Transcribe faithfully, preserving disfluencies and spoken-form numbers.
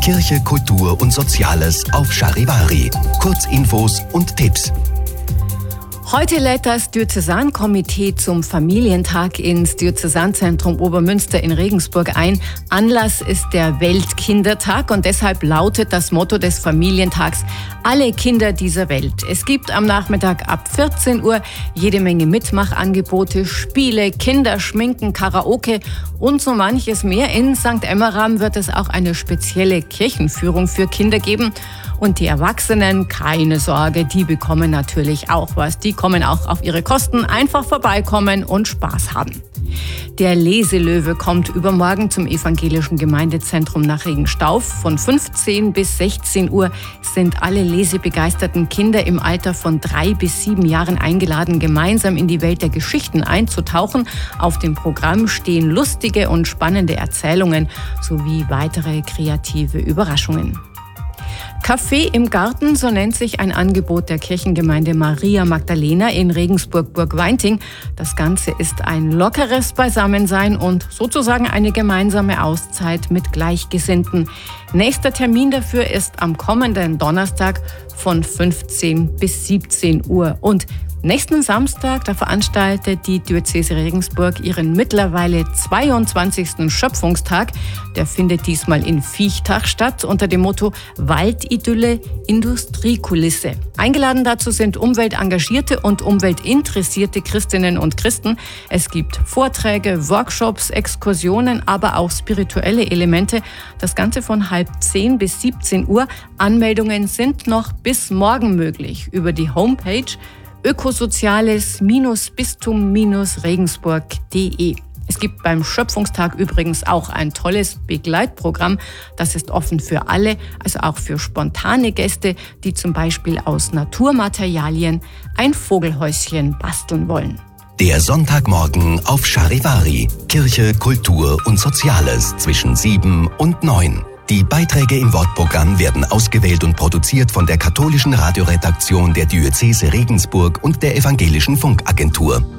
Kirche, Kultur und Soziales auf Charivari. Kurzinfos und Tipps. Heute lädt das Diözesankomitee zum Familientag ins Diözesanzentrum Obermünster in Regensburg ein. Anlass ist der Weltkindertag und deshalb lautet das Motto des Familientags: Alle Kinder dieser Welt. Es gibt am Nachmittag ab vierzehn Uhr jede Menge Mitmachangebote, Spiele, Kinderschminken, Karaoke und so manches mehr. In Sankt Emmeram wird es auch eine spezielle Kirchenführung für Kinder geben. Und die Erwachsenen, keine Sorge, die bekommen natürlich auch was. Die kommen auch auf ihre Kosten, einfach vorbeikommen und Spaß haben. Der Leselöwe kommt übermorgen zum Evangelischen Gemeindezentrum nach Regenstauf. Von fünfzehn bis sechzehn Uhr sind alle lesebegeisterten Kinder im Alter von drei bis sieben Jahren eingeladen, gemeinsam in die Welt der Geschichten einzutauchen. Auf dem Programm stehen lustige und spannende Erzählungen sowie weitere kreative Überraschungen. Café im Garten, so nennt sich ein Angebot der Kirchengemeinde Maria Magdalena in Regensburg-Burgweinting. Das Ganze ist ein lockeres Beisammensein und sozusagen eine gemeinsame Auszeit mit Gleichgesinnten. Nächster Termin dafür ist am kommenden Donnerstag von fünfzehn bis siebzehn Uhr. Und nächsten Samstag, da veranstaltet die Diözese Regensburg ihren mittlerweile zweiundzwanzigsten Schöpfungstag. Der findet diesmal in Viechtach statt unter dem Motto Waldidylle, Industriekulisse. Eingeladen dazu sind umweltengagierte und umweltinteressierte Christinnen und Christen. Es gibt Vorträge, Workshops, Exkursionen, aber auch spirituelle Elemente. Das Ganze von halb zehn bis siebzehn Uhr. Anmeldungen sind noch bis morgen möglich über die Homepage ökosoziales-bistum-regensburg punkt de. Es gibt beim Schöpfungstag übrigens auch ein tolles Begleitprogramm. Das ist offen für alle, also auch für spontane Gäste, die zum Beispiel aus Naturmaterialien ein Vogelhäuschen basteln wollen. Der Sonntagmorgen auf Charivari. Kirche, Kultur und Soziales zwischen sieben und neun. Die Beiträge im Wortprogramm werden ausgewählt und produziert von der katholischen Radioredaktion der Diözese Regensburg und der Evangelischen Funkagentur.